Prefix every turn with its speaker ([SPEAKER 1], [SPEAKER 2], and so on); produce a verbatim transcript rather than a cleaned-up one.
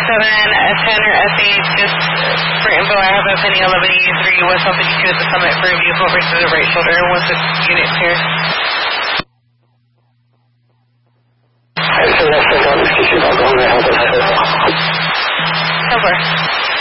[SPEAKER 1] seven, S ten or S eight, just for info, I have a pending eleven eighty-three West South fifty-two at the summit for a vehicle versus the right shoulder. What's the unit here?
[SPEAKER 2] So that's the one, excuse me, I'll go on there.
[SPEAKER 1] So far.